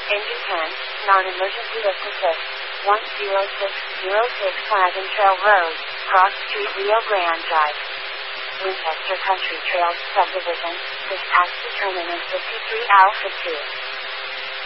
Engine 10, non-emergency lift assist, 10606 Wagon Trail Road, Cross Street, Rio Grande Drive. Winchester Country Trails Subdivision, dispatch to terminus 53 Alpha 2.